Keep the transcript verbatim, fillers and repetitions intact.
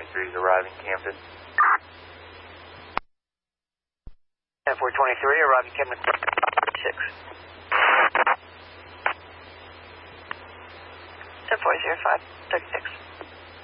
twenty-three is arriving Camden. ten four twenty-three arriving Camden six. ten four zero five thirty-six.